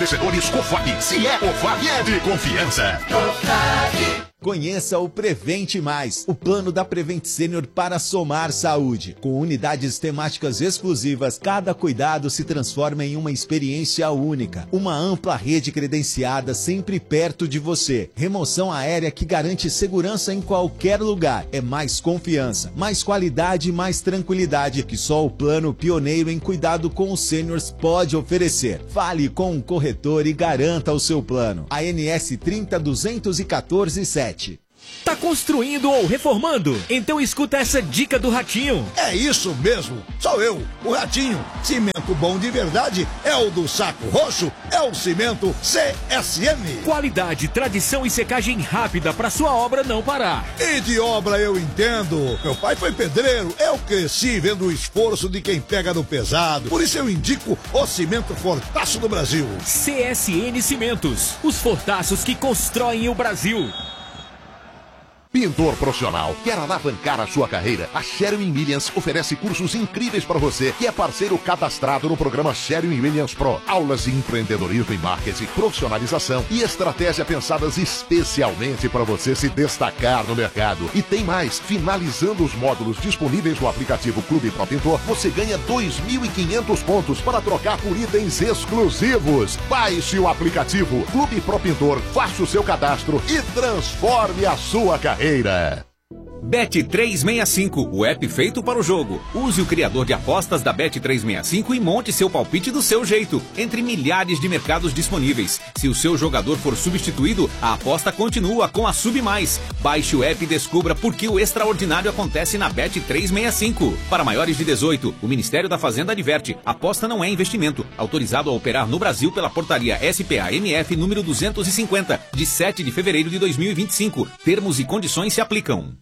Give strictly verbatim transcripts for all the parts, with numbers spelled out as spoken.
amortecedores Cofag. Se é Cofag, é de confiança. Cofag. Conheça o Prevente Mais, o plano da Prevent Senior para somar saúde. Com unidades temáticas exclusivas, cada cuidado se transforma em uma experiência única. Uma ampla rede credenciada sempre perto de você. Remoção aérea que garante segurança em qualquer lugar. É mais confiança, mais qualidade e mais tranquilidade que só o plano pioneiro em cuidado com os seniors pode oferecer. Fale com o corretor e garanta o seu plano. A N S trinta duzentos e quatorze sete. Tá construindo ou reformando? Então escuta essa dica do Ratinho. É isso mesmo, sou eu, o Ratinho. Cimento bom de verdade é o do Saco Roxo, é o Cimento C S M. Qualidade, tradição e secagem rápida para sua obra não parar. E de obra eu entendo. Meu pai foi pedreiro, eu cresci vendo o esforço de quem pega no pesado. Por isso eu indico o Cimento Fortaço do Brasil. C S N Cimentos, os fortaços que constroem o Brasil. Pintor profissional, quer alavancar a sua carreira? A Sherwin-Williams oferece cursos incríveis para você, que é parceiro cadastrado no programa Sherwin-Williams Pro. Aulas de empreendedorismo e marketing, profissionalização e estratégia pensadas especialmente para você se destacar no mercado. E tem mais, finalizando os módulos disponíveis no aplicativo Clube Pro Pintor, você ganha dois mil e quinhentos pontos para trocar por itens exclusivos. Baixe o aplicativo Clube Pro Pintor, faça o seu cadastro e transforme a sua carreira. Bet trezentos e sessenta e cinco, o app feito para o jogo. Use o criador de apostas da Bet trezentos e sessenta e cinco e monte seu palpite do seu jeito, entre milhares de mercados disponíveis. Se o seu jogador for substituído, a aposta continua com a Sub Mais. Baixe o app e descubra por que o extraordinário acontece na Bet trezentos e sessenta e cinco. Para maiores de dezoito, o Ministério da Fazenda adverte: aposta não é investimento. Autorizado a operar no Brasil pela portaria S P A M F número duzentos e cinquenta, de sete de fevereiro de dois mil e vinte e cinco. Termos e condições se aplicam.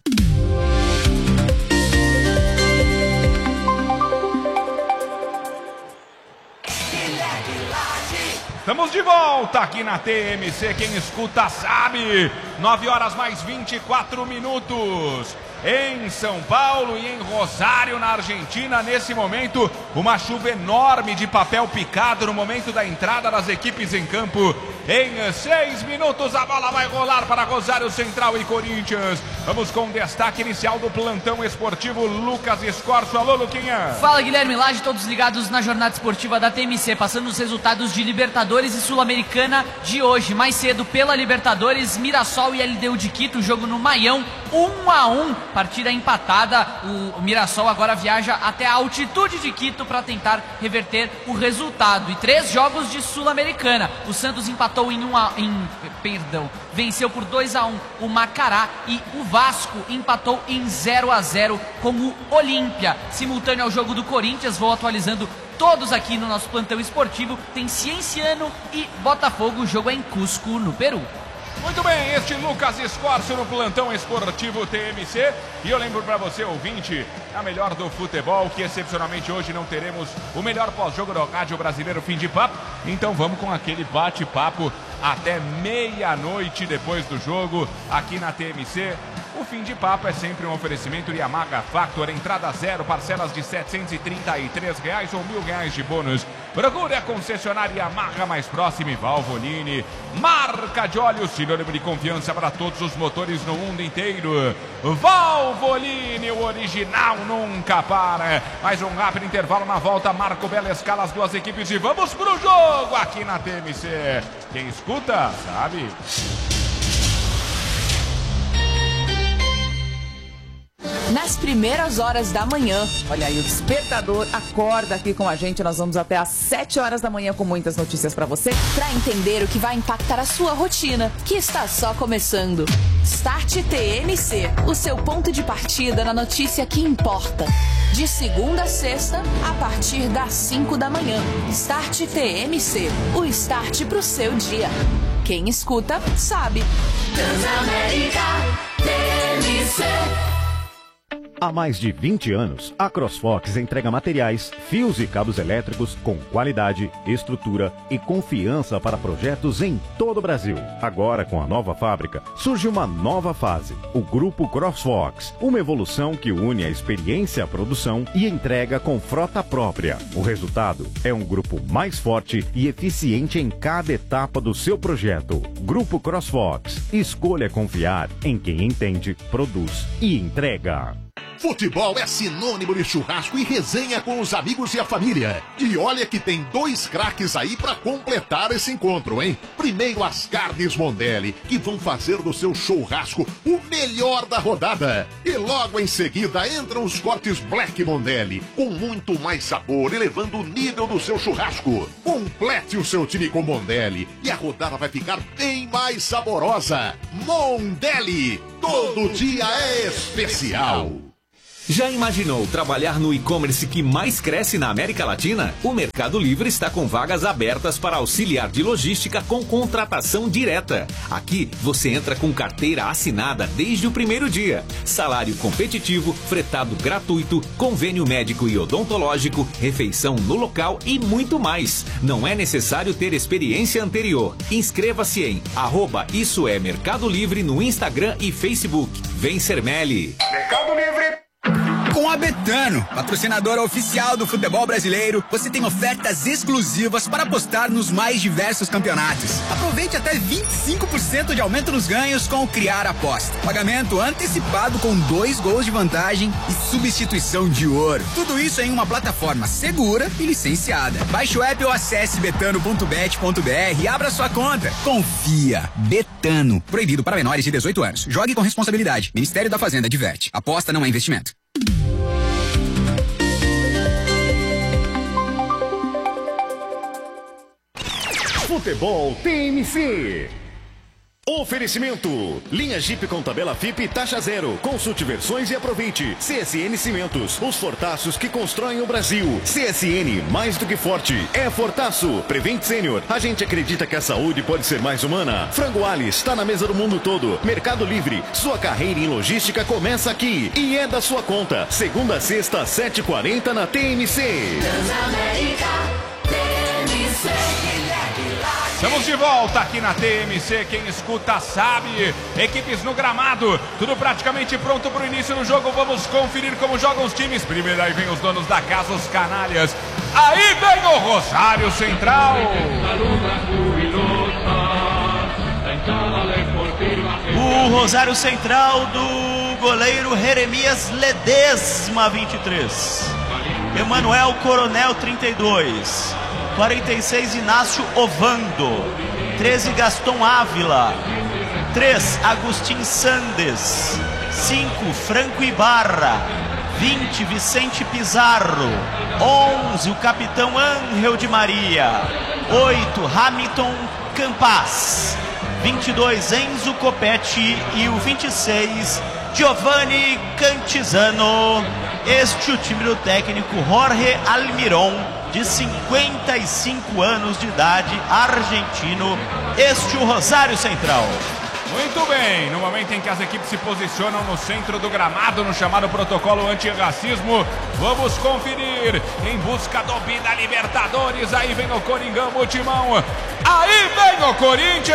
Estamos de volta aqui na T M C, quem escuta sabe. nove horas mais vinte e quatro minutos. Em São Paulo e em Rosário, na Argentina, nesse momento, uma chuva enorme de papel picado no momento da entrada das equipes em campo. Em seis minutos a bola vai rolar para Rosário Central e Corinthians. Vamos com o destaque inicial do plantão esportivo, Lucas Escorço. Alô, Luquinha. Fala, Guilherme Lage, todos ligados na jornada esportiva da T M C, passando os resultados de Libertadores e Sul-Americana de hoje. Mais cedo, pela Libertadores, Mirassol e L D U de Quito, jogo no Maião, um a um, partida empatada. O Mirassol agora viaja até a altitude de Quito para tentar reverter o resultado. E três jogos de Sul-Americana. O Santos empatou em um a, em, perdão, venceu por dois a um o Macará e o Vasco empatou em zero a zero com o Olímpia. Simultâneo ao jogo do Corinthians, vou atualizando todos aqui no nosso plantão esportivo. Tem Cienciano e Botafogo, o jogo é em Cusco, no Peru. Muito bem, este Lucas Escorço no plantão esportivo T M C. E eu lembro para você, ouvinte, a melhor do futebol, que excepcionalmente hoje não teremos o melhor pós-jogo do Rádio Brasileiro Fim de Papo. Então vamos com aquele bate-papo até meia-noite depois do jogo aqui na T M C. O Fim de Papo é sempre um oferecimento Yamaha Factor, entrada zero, parcelas de setecentos e trinta e três reais ou mil reais de bônus. Procure a concessionária Yamaha mais próxima e Valvoline, marca de óleo sinônimo de confiança para todos os motores no mundo inteiro. Valvoline, o original nunca para. Mais um rápido intervalo, na volta Marco Bela escala as duas equipes e vamos pro jogo aqui na T M C. Quem escuta sabe. Nas primeiras horas da manhã, olha aí, o despertador acorda aqui com a gente. Nós vamos até às sete horas da manhã com muitas notícias para você, para entender o que vai impactar a sua rotina, que está só começando. Start T M C, o seu ponto de partida na notícia que importa. De segunda a sexta, a partir das cinco da manhã. Start T M C, o start pro seu dia. Quem escuta, sabe. Transamérica T M C. Há mais de vinte anos, a CrossFox entrega materiais, fios e cabos elétricos com qualidade, estrutura e confiança para projetos em todo o Brasil. Agora, com a nova fábrica, surge uma nova fase, o Grupo CrossFox, uma evolução que une a experiência à produção e entrega com frota própria. O resultado é um grupo mais forte e eficiente em cada etapa do seu projeto. Grupo CrossFox. Escolha confiar em quem entende, produz e entrega. Futebol é sinônimo de churrasco e resenha com os amigos e a família. E olha que tem dois craques aí pra completar esse encontro, hein? Primeiro as carnes Mondelli, que vão fazer do seu churrasco o melhor da rodada. E logo em seguida entram os cortes Black Mondelli, com muito mais sabor, elevando o nível do seu churrasco. Complete o seu time com Mondelli e a rodada vai ficar bem mais saborosa. Mondelli, todo dia é especial. Já imaginou trabalhar no e-commerce que mais cresce na América Latina? O Mercado Livre está com vagas abertas para auxiliar de logística com contratação direta. Aqui você entra com carteira assinada desde o primeiro dia. Salário competitivo, fretado gratuito, convênio médico e odontológico, refeição no local e muito mais. Não é necessário ter experiência anterior. Inscreva-se em arroba Isso é Mercado Livre no Instagram e Facebook. Vem ser Meli. Mercado Livre. Com a Betano, patrocinadora oficial do futebol brasileiro, você tem ofertas exclusivas para apostar nos mais diversos campeonatos. Aproveite até vinte e cinco por cento de aumento nos ganhos com o Criar Aposta. Pagamento antecipado com dois gols de vantagem e substituição de ouro. Tudo isso em uma plataforma segura e licenciada. Baixe o app ou acesse betano ponto bet ponto br e abra sua conta. Confia. Betano. Proibido para menores de dezoito anos. Jogue com responsabilidade. Ministério da Fazenda diverte. Aposta não é investimento. Futebol T M C. Oferecimento. Linha Jeep com tabela F I P e taxa zero. Consulte versões e aproveite. C S N Cimentos. Os fortaços que constroem o Brasil. C S N, mais do que forte, é fortaço. Prevent Sênior. A gente acredita que a saúde pode ser mais humana. Frango Alice está na mesa do mundo todo. Mercado Livre. Sua carreira em logística começa aqui. E é da sua conta. Segunda a sexta, sete e quarenta na T M C. Estamos de volta aqui na T M C, quem escuta sabe, equipes no gramado, tudo praticamente pronto para o início do jogo, vamos conferir como jogam os times. Primeiro aí vem os donos da casa, os canalhas, aí vem o Rosário Central. O Rosário Central do goleiro Jeremias Ledesma, vinte e três, Emanuel Coronel, trinta e dois, quarenta e seis, Inácio Ovando, treze, Gaston Ávila, três, Agustin Sandes, cinco, Franco Ibarra, vinte, Vicente Pizarro, onze, o capitão Ángel de Maria, oito, Hamilton Campas, vinte e dois, Enzo Copetti e o vinte e seis, Giovanni Cantizano. Este é o time do técnico Jorge Almiron, de cinquenta e cinco anos de idade, argentino. Este é o Rosário Central. Muito bem, no momento em que as equipes se posicionam no centro do gramado, no chamado protocolo antirracismo, vamos conferir em busca do bi da Libertadores. Aí vem o Coringão, o Timão, aí vem o Corinthians.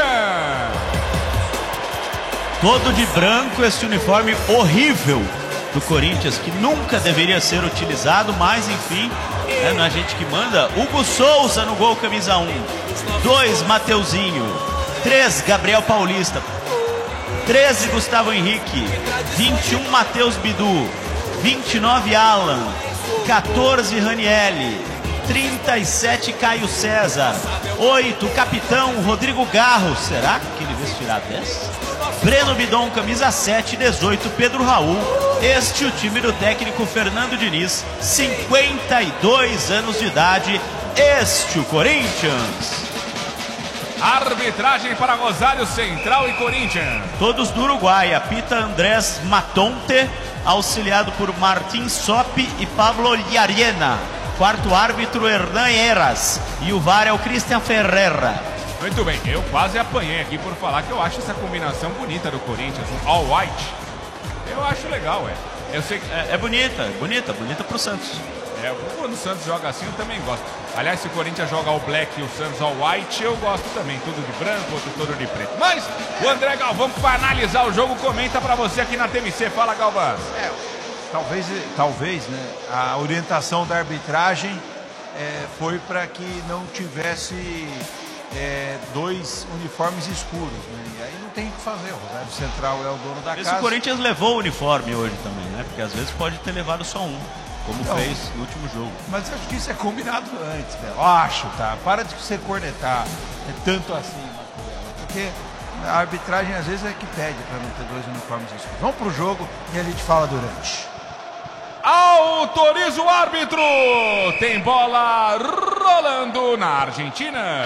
Todo de branco, esse uniforme horrível do Corinthians, que nunca deveria ser utilizado, mas enfim, é na gente que manda. Hugo Souza no gol, camisa um. dois, Mateuzinho. três, Gabriel Paulista. treze, Gustavo Henrique. vinte e um, Matheus Bidu. vinte e nove, Alan. quatorze, Ranielli. trinta e sete, Caio César. oito, capitão Rodrigo Garro. Será que ele vestirá dez? Breno Bidon, camisa sete. dezoito, Pedro Raul. Este é o time do técnico Fernando Diniz, cinquenta e dois anos de idade. Este é o Corinthians. Arbitragem para Rosário Central e Corinthians. Todos do Uruguai. Apita Andrés Matonte, auxiliado por Martin Sop e Pablo Llariena. Quarto árbitro, Hernan Heras. E o V A R é o Christian Ferreira. Muito bem, eu quase apanhei aqui por falar que eu acho essa combinação bonita do Corinthians, o All White. Eu acho legal, é. Eu sei que... É, é bonita, é bonita, bonita pro Santos. É, quando o Santos joga assim, eu também gosto. Aliás, se o Corinthians joga ao black e o Santos ao white, eu gosto também. Tudo de branco, outro todo de preto. Mas o André Galvão, que vai analisar o jogo, comenta pra você aqui na T M C. Fala, Galvão. É, talvez, talvez, né? A orientação da arbitragem é, foi para que não tivesse é, dois uniformes escuros, né? E aí não tem o que fazer. O Rosário Central é o dono da Esse casa. O Corinthians levou o uniforme hoje também, né? Porque às vezes pode ter levado só um. Como não, fez no último jogo. Mas eu acho que isso é combinado antes, velho. Eu acho, tá? Para de você cornetar. É tanto assim, Marco. Porque a arbitragem às vezes é que pede para não ter dois uniformes escuros. Vamos pro jogo e a gente fala durante. Autoriza o árbitro! Tem bola rolando na Argentina.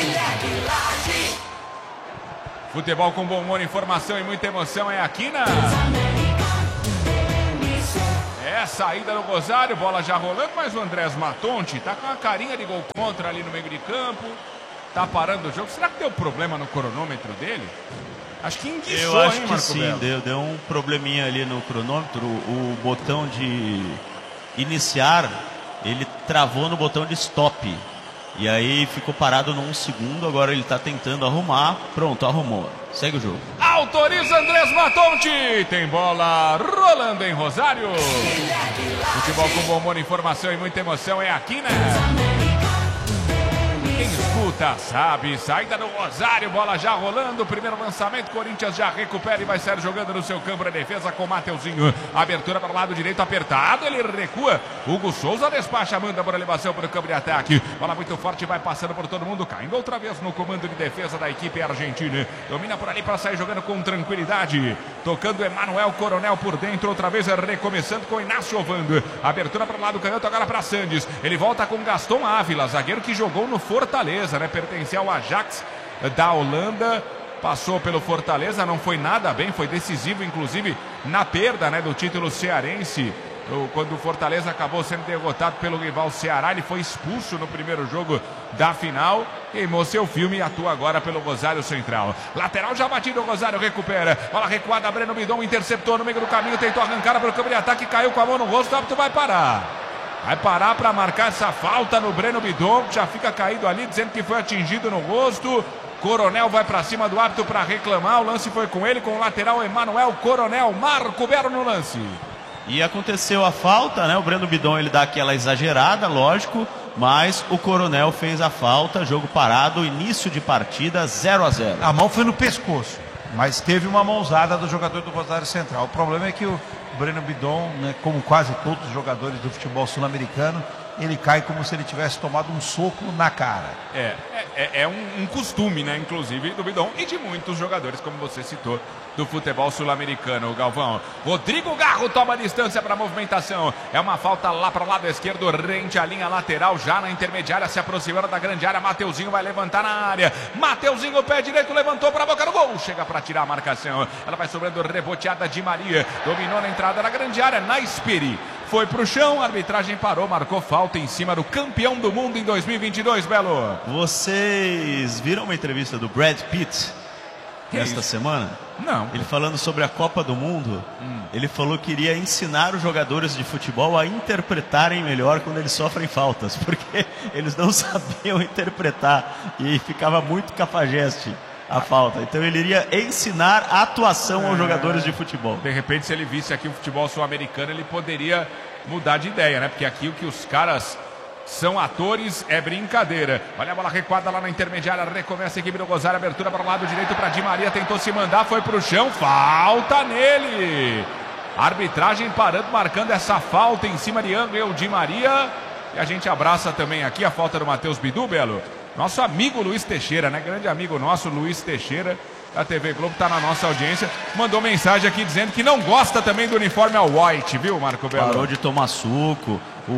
Futebol com bom humor, informação e muita emoção é aqui na... É saída no Rosário, bola já rolando, mas o Andrés Matonte tá com uma carinha de gol contra ali no meio de campo. Tá parando o jogo. Será que deu problema no cronômetro dele? Acho que enguiçou, Eu acho hein, que Marco sim, Belo? deu, deu um probleminha ali no cronômetro. O botão de iniciar, ele travou no botão de stop. E aí ficou parado num segundo, agora ele tá tentando arrumar. Pronto, arrumou. Segue o jogo. Autoriza Andrés Matonte. Tem bola rolando em Rosário. Futebol com bom humor, informação e muita emoção é aqui, né? Quem escuta sabe. Saída no Rosário, bola já rolando. Primeiro lançamento, Corinthians já recupera e vai sair jogando no seu campo de defesa com Mateuzinho. Abertura para o lado direito apertado, ele recua. Hugo Souza despacha, manda por elevação para o campo de ataque. Bola muito forte, vai passando por todo mundo, caindo outra vez no comando de defesa da equipe argentina. Domina por ali para sair jogando com tranquilidade. Tocando Emanuel Coronel por dentro, outra vez recomeçando com Inácio Ovando. Abertura para o lado canhoto, agora para Sandes. Ele volta com Gaston Ávila, zagueiro que jogou no Fortaleza, né? Pertencia ao Ajax da Holanda. Passou pelo Fortaleza, não foi nada bem, foi decisivo, inclusive, na perda, né, do título cearense. Quando o Fortaleza acabou sendo derrotado pelo rival Ceará, ele foi expulso no primeiro jogo da final. Queimou seu filme e atua agora pelo Rosário Central. Lateral já batido, o Rosário recupera. Bola recuada, Breno Bidon interceptou no meio do caminho, tentou arrancar para o campo de ataque, caiu com a mão no rosto, o árbitro vai parar. Vai parar para marcar essa falta no Breno Bidon, que já fica caído ali, dizendo que foi atingido no rosto. Coronel vai para cima do árbitro para reclamar. O lance foi com ele, com o lateral Emanuel Coronel. Marco Belo no lance. E aconteceu a falta, né? O Breno Bidon, ele dá aquela exagerada, lógico, mas o Coronel fez a falta, jogo parado, início de partida, zero a zero. A mão foi no pescoço, mas teve uma mãozada do jogador do Rosário Central. O problema é que o Breno Bidon, né, como quase todos os jogadores do futebol sul-americano, ele cai como se ele tivesse tomado um soco na cara. É, é, é um, um costume, né, inclusive, do Bidon e de muitos jogadores, como você citou, do futebol sul-americano, Galvão. Rodrigo Garro toma distância para a movimentação. É uma falta lá para o lado esquerdo, rente à linha lateral, já na intermediária, se aproximando da grande área. Mateuzinho vai levantar na área. Mateuzinho, pé direito, levantou para a boca do gol. Chega para tirar a marcação. Ela vai sobrando reboteada de Maria. Dominou na entrada da grande área, na Esperi. Foi pro chão, a arbitragem parou, marcou falta em cima do campeão do mundo em dois mil e vinte e dois, Belo. Vocês viram uma entrevista do Brad Pitt que nesta isso? semana? Não. Ele falando sobre a Copa do Mundo, hum. ele falou que iria ensinar os jogadores de futebol a interpretarem melhor quando eles sofrem faltas, porque eles não sabiam interpretar e ficava muito cafajeste a falta. Então ele iria ensinar a atuação aos jogadores de futebol. De repente, se ele visse aqui o futebol sul-americano, ele poderia mudar de ideia, né? Porque aqui o que os caras são atores é brincadeira. Olha a bola recuada lá na intermediária, recomeça a equipe do Rosário, abertura para o lado direito para Di Maria, tentou se mandar, foi pro chão, falta nele. Arbitragem parando, marcando essa falta em cima de Angel Di Maria. E a gente abraça também aqui a falta do Matheus Bidu, Belo. Nosso amigo Luiz Teixeira, né? Grande amigo nosso, Luiz Teixeira, da T V Globo, tá na nossa audiência. Mandou mensagem aqui dizendo que não gosta também do uniforme ao white, viu, Marco Belo? Parou de tomar suco.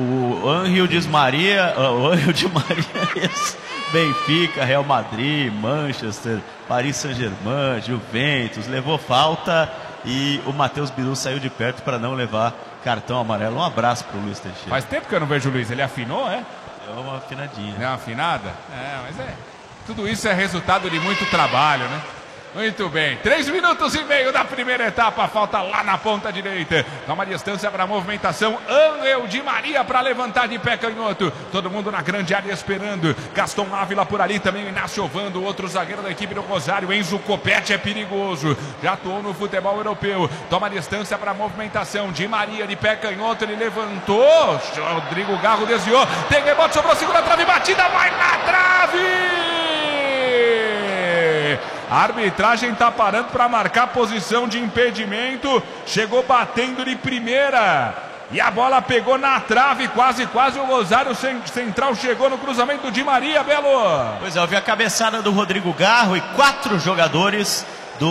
O Angel Di Maria, o Angel Di Maria, Benfica, Real Madrid, Manchester, Paris Saint-Germain, Juventus, levou falta e o Matheus Bidu saiu de perto para não levar cartão amarelo. Um abraço pro Luiz Teixeira. Faz tempo que eu não vejo o Luiz, ele afinou, é? É uma afinadinha. É uma afinada? É, mas é. Tudo isso é resultado de muito trabalho, né? Muito bem, três minutos e meio da primeira etapa, falta lá na ponta direita. Toma distância para a movimentação, Angel Di Maria para levantar de pé canhoto. Todo mundo na grande área esperando. Gaston Ávila por ali também, o Inácio Ovando, outro zagueiro da equipe do Rosário. Enzo Copete é perigoso, já atuou no futebol europeu. Toma distância para a movimentação, Di Maria de pé canhoto, ele levantou. Rodrigo Garro desviou, tem rebote, sobrou, segura a trave, batida, vai na trave! A arbitragem está parando para marcar posição de impedimento. Chegou batendo de primeira. E a bola pegou na trave, quase, quase o Rosário Central chegou no cruzamento do Di Maria, Belo. Pois é, eu vi a cabeçada do Rodrigo Garro e quatro jogadores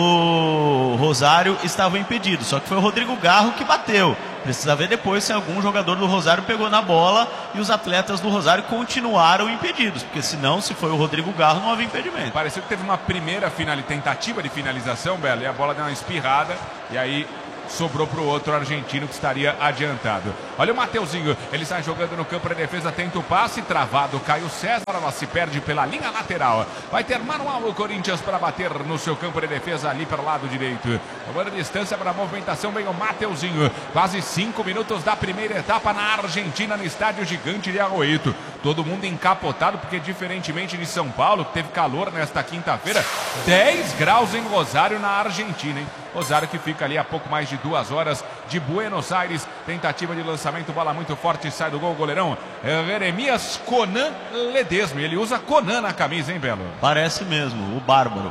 do Rosário estavam impedidos. Só que foi o Rodrigo Garro que bateu. Precisa ver depois se algum jogador do Rosário pegou na bola e os atletas do Rosário continuaram impedidos. Porque senão, se foi o Rodrigo Garro, não havia impedimento. Pareceu que teve uma primeira final, tentativa de finalização, Belo, e a bola deu uma espirrada. E aí sobrou para o outro argentino que estaria adiantado. Olha o Mateuzinho, ele sai jogando no campo de defesa, tenta o passe, travado, Caio César, ela se perde pela linha lateral. Vai ter manual o Corinthians para bater no seu campo de defesa ali para o lado direito. Tomando distância para a movimentação, vem o Mateuzinho. Quase cinco minutos da primeira etapa na Argentina, no estádio gigante de Arroito. Todo mundo encapotado, porque diferentemente de São Paulo, que teve calor nesta quinta-feira, dez graus em Rosário, na Argentina, hein? Rosário que fica ali a pouco mais de duas horas de Buenos Aires. Tentativa de lançamento, bola muito forte, sai do gol o goleirão Jeremias Conan Ledesma. Ele usa Conan na camisa, hein, Belo? Parece mesmo, o bárbaro.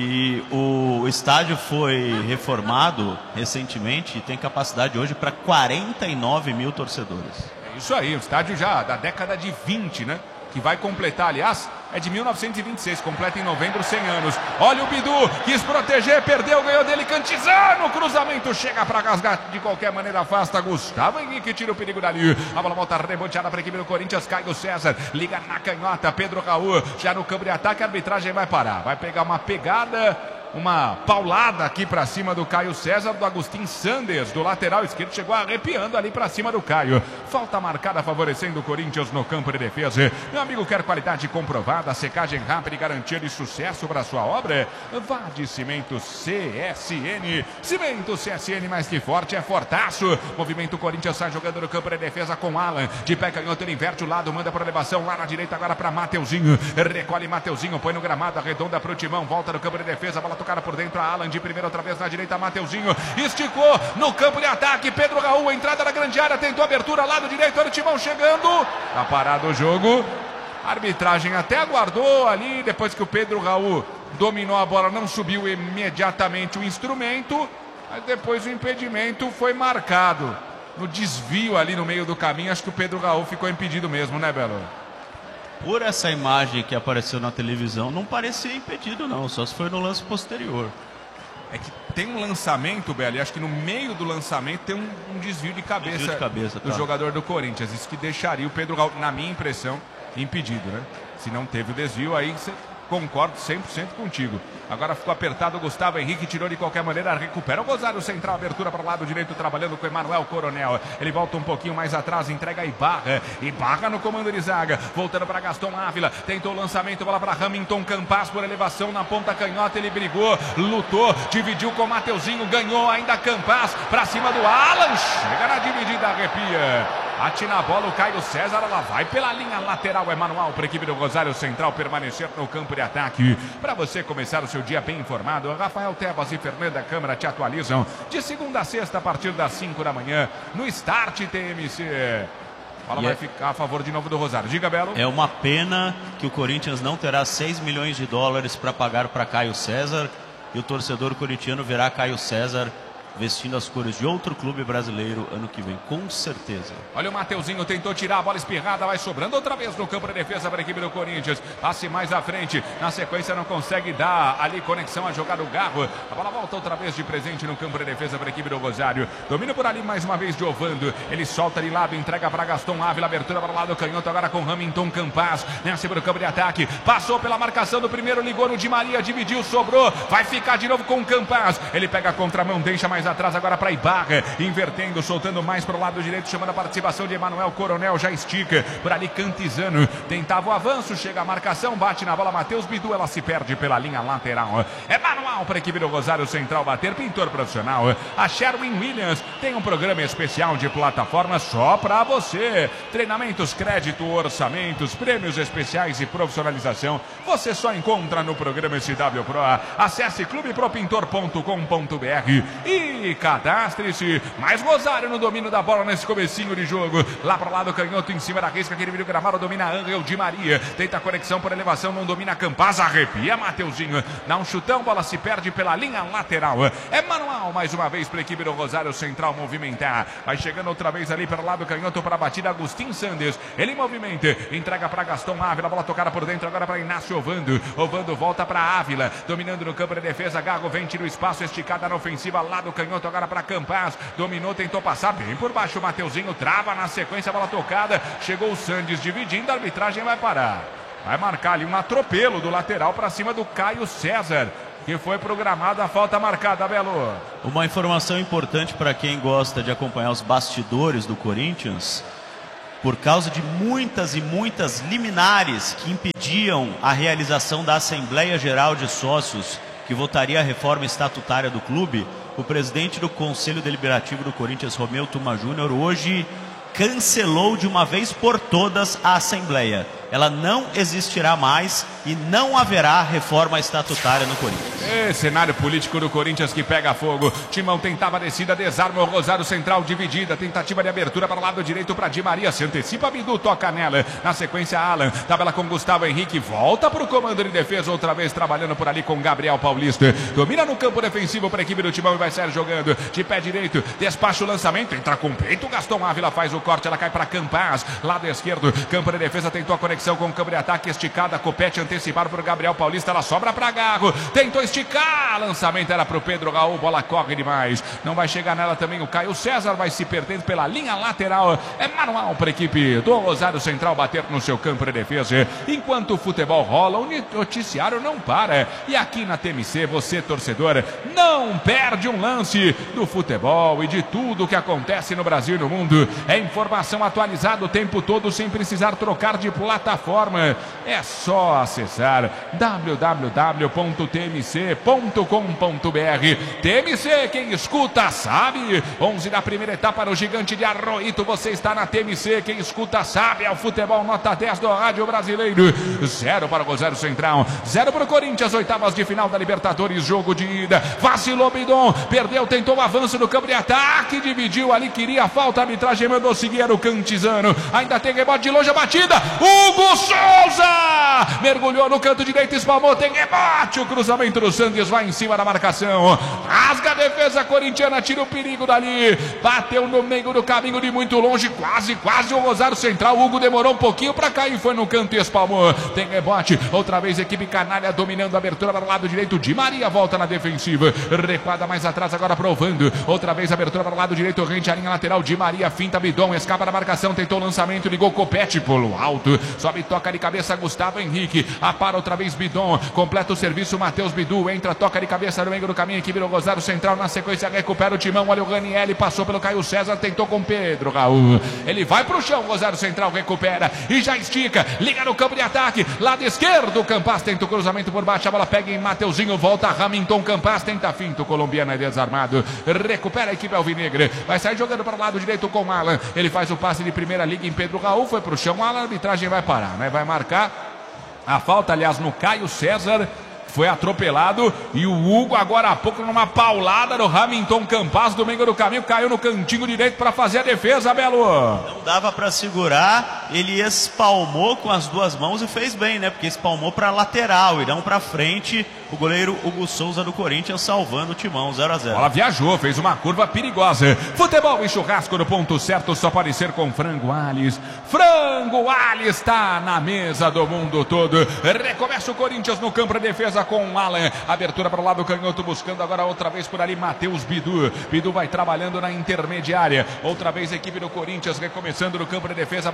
E o estádio foi reformado recentemente e tem capacidade hoje para quarenta e nove mil torcedores. É isso aí, o estádio já da década de vinte, né? Que vai completar, aliás, é de mil novecentos e vinte e seis, completa em novembro cem anos. Olha o Bidu, quis proteger, perdeu, ganhou dele, Cantizano, cruzamento, chega para rasgar, de qualquer maneira afasta, Gustavo Henrique tira o perigo dali. A bola volta reboteada para a equipe do Corinthians, Caio César, liga na canhota, Pedro Raul, já no campo de ataque, a arbitragem vai parar, vai pegar uma pegada, uma paulada aqui para cima do Caio César, do Agustin Sanders, do lateral esquerdo, chegou arrepiando ali para cima do Caio. Falta marcada favorecendo o Corinthians no campo de defesa. Meu amigo quer qualidade comprovada, secagem rápida e garantia de sucesso para sua obra? Vá de Cimento C S N. Cimento C S N, mais que forte, é fortaço. Movimento Corinthians sai jogando no campo de defesa com Alan. De pé canhoto, ele inverte o lado, manda para elevação lá na direita agora para Mateuzinho. Recolhe Mateuzinho, põe no gramado, arredonda para o timão, volta no campo de defesa, a bola tocada por dentro, a Alan de primeira, outra vez na direita, Mateuzinho, esticou no campo de ataque, Pedro Raul, entrada na grande área, tentou abertura, lado direito, olha o timão chegando, tá parado o jogo, a arbitragem até aguardou ali, depois que o Pedro Raul dominou a bola, não subiu imediatamente o instrumento, mas depois o impedimento foi marcado, no desvio ali no meio do caminho, acho que o Pedro Raul ficou impedido mesmo, né, Belo? Por essa imagem que apareceu na televisão, não parecia impedido não, só se foi no lance posterior. É que tem um lançamento, Belo, e acho que no meio do lançamento tem um, um desvio de cabeça, desvio de cabeça do tá. jogador do Corinthians. Isso que deixaria o Pedro Raul, na minha impressão, impedido, né? Se não teve o desvio, aí você concordo cem por cento contigo. Agora ficou apertado, o Gustavo Henrique tirou de qualquer maneira, recupera o Rosário Central, abertura para o lado direito, trabalhando com o Emanuel Coronel. Ele volta um pouquinho mais atrás, entrega a Ibarra. Ibarra no comando de zaga, voltando para Gaston Ávila, tentou o lançamento, bola para Hamilton Campas por elevação na ponta canhota, ele brigou, lutou, dividiu com o Mateuzinho, ganhou ainda Campas, para cima do Alan, chega na dividida, arrepia. Bate na bola o Caio César, ela vai pela linha lateral, é manual para a equipe do Rosário Central permanecer no campo de ataque. Para você começar o seu dia bem informado, Rafael Tebas e Fernanda Câmara te atualizam de segunda a sexta a partir das cinco da manhã no Start T M C. A bola e vai é... ficar a favor de novo do Rosário. Diga, Belo. É uma pena que o Corinthians não terá seis milhões de dólares para pagar para Caio César e o torcedor corintiano verá Caio César vestindo as cores de outro clube brasileiro ano que vem, com certeza. Olha o Mateuzinho, tentou tirar a bola espirrada, vai sobrando outra vez no campo de defesa para a equipe do Corinthians. Passe mais à frente, na sequência não consegue dar ali conexão a jogar o Garro. A bola volta outra vez de presente no campo de defesa para a equipe do Rosário. Domina por ali mais uma vez de Ovando. Ele solta de lado, entrega para Gaston Ávila, abertura para o lado canhoto agora com Hamilton Campas. Nessa para o campo de ataque, passou pela marcação do primeiro, ligou no Di Maria, dividiu, sobrou, vai ficar de novo com o Campas. Ele pega a contramão, deixa mais mais atrás agora para Ibarra, invertendo, soltando mais para o lado direito, chamando a participação de Emanuel Coronel, já estica, por ali Cantizano, tentava o avanço, chega a marcação, bate na bola, Matheus Bidu, ela se perde pela linha lateral. É manual para a equipe do Rosário Central bater, pintor profissional. A Sherwin Williams tem um programa especial de plataforma só para você. Treinamentos, crédito, orçamentos, prêmios especiais e profissionalização, você só encontra no programa S W Pro. Acesse clube pro pintor ponto com ponto b r e cadastre-se. Mais Rosário no domínio da bola nesse comecinho de jogo. Lá para lá do canhoto, em cima da risca, aquele vídeo gramado, domina Angel Di Maria. Tenta a conexão por elevação, não domina Campaz, arrepia Mateuzinho. Dá um chutão, bola se perde pela linha lateral. É manual mais uma vez para a equipe do Rosário Central movimentar. Vai chegando outra vez ali para lá do canhoto para a batida, Agustin Sanders. Ele movimenta, entrega para Gaston Ávila, bola tocada por dentro agora para Inácio Ovando. Ovando volta para Ávila, dominando no campo de defesa. Gago vem, tira o espaço, esticada na ofensiva lá do canhoto agora para Campaz. Dominou, tentou passar bem por baixo. O Mateuzinho trava na sequência, bola tocada. Chegou o Sandes dividindo, a arbitragem vai parar. Vai marcar ali um atropelo do lateral para cima do Caio César, que foi programada a falta marcada, Belo. Uma informação importante para quem gosta de acompanhar os bastidores do Corinthians: por causa de muitas e muitas liminares que impediam a realização da Assembleia Geral de Sócios, que votaria a reforma estatutária do clube, o presidente do Conselho Deliberativo do Corinthians, Romeu Tuma Júnior, hoje cancelou de uma vez por todas a Assembleia. Ela não existirá mais e não haverá reforma estatutária no Corinthians. É, cenário político do Corinthians que pega fogo. Timão tentava a descida, desarma o Rosário Central, dividida. Tentativa de abertura para o lado direito para Di Maria. Se antecipa, Bidu, toca nela. Na sequência, Alan. Tabela com Gustavo Henrique. Volta para o comando de defesa. Outra vez trabalhando por ali com Gabriel Paulista. Domina no campo defensivo para a equipe do Timão e vai sair jogando. De pé direito, despacha o lançamento. Entra com peito. Gaston Ávila faz o corte. Ela cai para Campaz. Lado esquerdo, campo de defesa. Tentou a conexão com o campo de ataque, esticada, Copete antecipado por Gabriel Paulista, ela sobra para Garro, tentou esticar, lançamento era para o Pedro Raul, bola corre demais, não vai chegar nela também o Caio César, vai se perdendo pela linha lateral. É manual para a equipe do Rosário Central bater no seu campo de defesa. Enquanto o futebol rola, o noticiário não para, e aqui na T M C, você torcedor, não perde um lance do futebol e de tudo que acontece no Brasil e no mundo. É informação atualizada o tempo todo sem precisar trocar de plataforma. É só acessar w w w ponto t m c ponto com ponto b r. T M C, quem escuta sabe. onze da primeira etapa no Gigante de Arroito. Você está na T M C, quem escuta sabe. É o futebol nota dez do rádio brasileiro. Zero para o Rosário Central, zero para o Corinthians. Oitavas de final da Libertadores, jogo de ida. Vacilou Bidon, perdeu, tentou o avanço no campo de ataque, dividiu ali, queria a falta, a arbitragem mandou seguir, era o Cantizano. Ainda tem rebote de longe, a batida. Hugo Souza mergulhou no canto direito, espalmou, tem rebote, o cruzamento do Santos vai em cima da marcação, rasga a defesa corintiana, tira o perigo dali, bateu no meio do caminho de muito longe, quase, quase o Rosário Central. O Hugo demorou um pouquinho para cair, foi no canto e espalmou, tem rebote, outra vez equipe canalha dominando a abertura para o lado direito. Di Maria volta na defensiva, recuada mais atrás agora provando, outra vez abertura para o lado direito, rente a linha lateral. Di Maria finta Bidon, escapa da marcação, tentou o lançamento, ligou Copete pelo alto, sobe, toca de cabeça Gustavo Henrique, apara outra vez Bidon, completa o serviço Matheus Bidu, entra, toca de cabeça no meio do caminho, equipe do Rosário Central, na sequência recupera o Timão, olha o Ranieri, passou pelo Caio César, tentou com Pedro Raul, ele vai pro chão, Rosário Central recupera e já estica, liga no campo de ataque, lado esquerdo, Campaz tenta o cruzamento por baixo, a bola pega em Mateuzinho, volta Hamilton, Campaz tenta finto, colombiano é desarmado, recupera a equipe alvinegra, vai sair jogando para o lado direito com Alan, ele faz o passe de primeira, liga em Pedro Raul, foi pro chão, Alan, a arbitragem vai parar, né? Vai marcar a falta, aliás, no Caio César, foi atropelado, e o Hugo agora há pouco numa paulada do Hamilton Campaz do meio do caminho, caiu no cantinho direito para fazer a defesa, Belo. Não dava para segurar, ele espalmou com as duas mãos e fez bem, né? Porque espalmou para lateral e não para frente. O goleiro Hugo Souza do Corinthians salvando o Timão, zero a zero. Ela viajou, fez uma curva perigosa. Futebol e churrasco no ponto certo, só pode ser com Frango Alhes. Frango Alhes está na mesa do mundo todo. Recomeça o Corinthians no campo de defesa com o Alan. Abertura para o lado canhoto, buscando agora outra vez por ali Matheus Bidu. Bidu vai trabalhando na intermediária. Outra vez a equipe do Corinthians recomeçando no campo de defesa. A bola tocada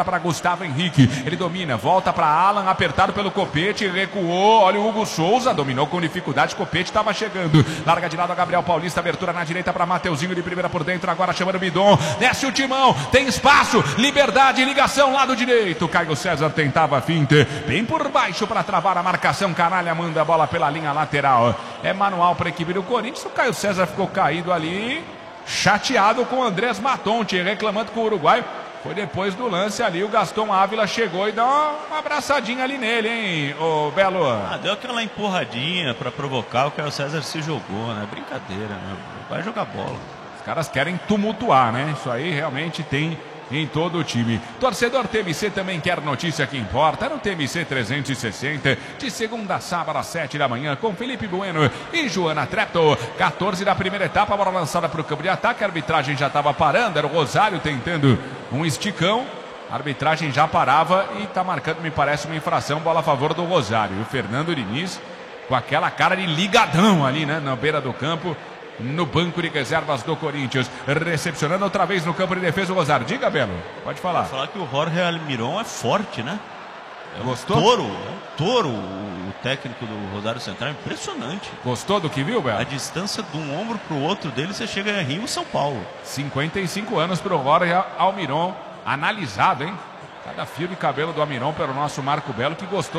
para Gustavo Henrique. Ele domina, volta para Alan, apertado pelo Copete, recuou. Olha o Hugo Souza, dominou com dificuldade. Copete estava chegando. Larga de lado a Gabriel Paulista, abertura na direita para Mateuzinho de primeira por dentro. Agora chamando o Bidon. Desce o Timão, tem espaço, liberdade, ligação, lado direito. Caio César tentava a finta, bem por baixo para travar a marcação. Canalha manda a bola pela linha lateral. É manual para a equipe do Corinthians. O Caio César ficou caído ali, chateado com o Andrés Matonte, reclamando com o uruguaio. Foi depois do lance ali, o Gaston Ávila chegou e deu uma abraçadinha ali nele, hein, ô Belo? Ah, deu aquela empurradinha para provocar, o Caio César se jogou, né? Brincadeira, né? Vai jogar bola. Os caras querem tumultuar, né? Isso aí realmente tem em todo o time. Torcedor T M C também quer notícia que importa no T M C trezentos e sessenta, de segunda a sábado às sete da manhã, com Felipe Bueno e Joana Trepto. quatorze da primeira etapa, bola lançada para o campo de ataque, a arbitragem já estava parando, era o Rosário tentando um esticão, a arbitragem já parava e está marcando, me parece, uma infração, bola a favor do Rosário. E o Fernando Diniz com aquela cara de ligadão ali, né, na beira do campo, no banco de reservas do Corinthians, recepcionando outra vez no campo de defesa o Rosário. Diga, Belo, pode falar. Vou falar que o Jorge Almiron é forte, né? É Gostou? Um touro, é um touro, o técnico do Rosário Central, impressionante. Gostou do que viu, Belo? A distância de um ombro para o outro dele, você chega em Rio, São Paulo. cinquenta e cinco anos para o Jorge Almiron, analisado, hein? Cada fio de cabelo do Almiron pelo nosso Marco Belo, que gostou